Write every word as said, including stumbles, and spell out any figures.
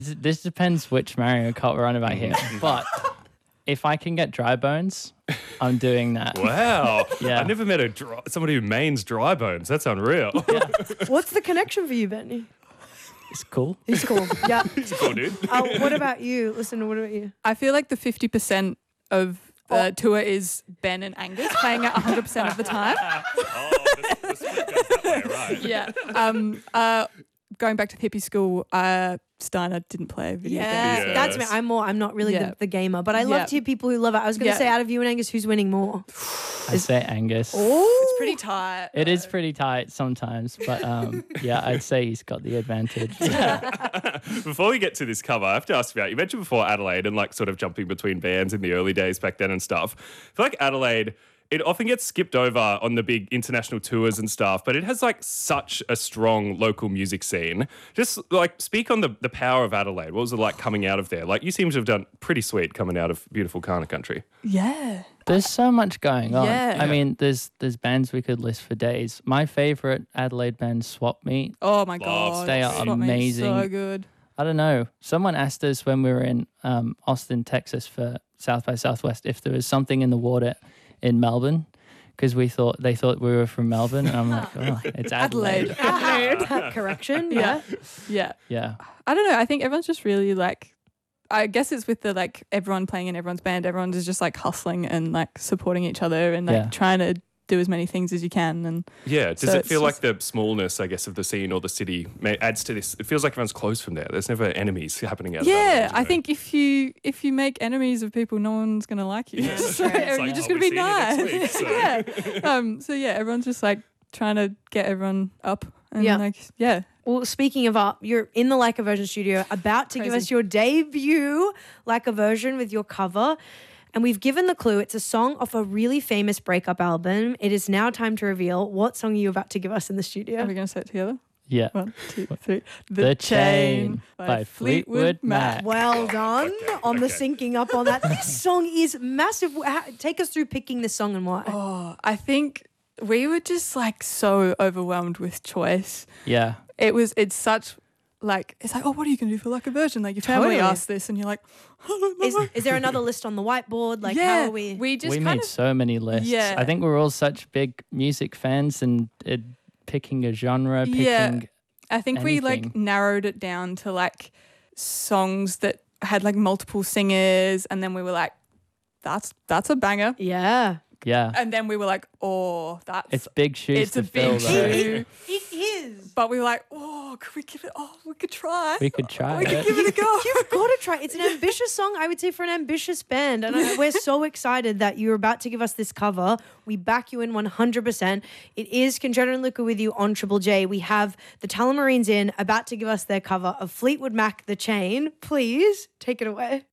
This, this depends which Mario Kart we're on about here. But if I can get dry bones, I'm doing that. Wow. Yeah. I never met a dry, somebody who mains dry bones. That's unreal. Yeah. What's the connection for you, Benny? It's cool. He's cool. Yeah. He's a cool dude. Uh, what about you? Listen, what about you? I feel like the fifty percent of the tour is Ben and Angus playing it one hundred percent of the time. Oh, the, the split goes that way, right? Yeah. Um. Uh. Going back to the hippie school, uh, Steiner didn't play video Yeah, games. Yes. that's me. I'm more. I'm not really Yeah. the, the gamer, but I love Yeah. to hear people who love it. I was going to Yeah. say, out of you and Angus, who's winning more? I say Angus. Oh, It's pretty tight. It is pretty tight sometimes, but um, yeah, I'd say he's got the advantage. Before we get to this cover, I have to ask about, you mentioned before Adelaide and like sort of jumping between bands in the early days back then and stuff. I feel like Adelaide, it often gets skipped over on the big international tours and stuff, but it has like such a strong local music scene. Just like speak on the, the power of Adelaide. What was it like coming out of there? Like you seem to have done pretty sweet coming out of beautiful Kaurna country. Yeah. There's so much going on. Yeah. I mean, there's there's bands we could list for days. My favorite Adelaide band, Swap Meet. Oh my Love god. They are Swap Meet is amazing. So good. I don't know. Someone asked us when we were in um, Austin, Texas for South by Southwest if there was something in the water in Melbourne, because we thought they thought we were from Melbourne, and I'm like, oh, it's Adelaide. Adelaide. correction. Yeah. Yeah. Yeah. Yeah, I don't know. I think everyone's just really like, I guess it's with the like everyone playing in everyone's band. Everyone's is just like hustling and like supporting each other and like Yeah. trying to do as many things as you can. And Yeah. Does So it it's feel just- like the smallness, I guess, of the scene or the city ma- adds to this? It feels like everyone's close from there. There's never enemies happening out of yeah, Adelaide, I you know? think if you if you make enemies of people, no one's gonna like you. Yeah, that's so right. It's you're like, just oh, gonna we'll be see you nice. next week, so. yeah. Um. So yeah, everyone's just like trying to get everyone up. And Yeah. Like yeah. Well, speaking of up, you're in the Like a Version studio about to give Crazy. us your debut Like a Version with your cover. And we've given the clue. It's a song off a really famous breakup album. It is now time to reveal what song are you about to give us in the studio. Are we gonna say it together? yeah. One, two, three. The Chain by Fleetwood Mac. Well done Okay, on the okay. syncing up on that. This song is massive. How- Take us through picking this song and why. Oh, I think we were just like so overwhelmed with choice. Yeah. It was. It's such. Like, it's like, oh, what are you going to do for like a version? Like, your family Totally. asked this, and you're like, I don't know. Is, is there another list on the whiteboard? Like, yeah, how are we? we just we kind made of, so many lists. Yeah. I think we're all such big music fans, and it, picking a genre, picking Yeah. I think we like anything. narrowed it down to like songs that had like multiple singers, and then we were like, that's that's a banger. yeah. yeah. And then we were like, oh, that's It's big shoes it's to a fill. big though. shoe. It is. But we were like, oh, could we give it? Oh, we could try. We could try We could it. give it a go. You've got to try. It's an ambitious song, I would say, for an ambitious band. And I, we're so excited that you're about to give us this cover. We back you in one hundred percent. It is Concerto and Luca with you on Triple J. We have the Tullamarines in, about to give us their cover of Fleetwood Mac, The Chain. Please take it away.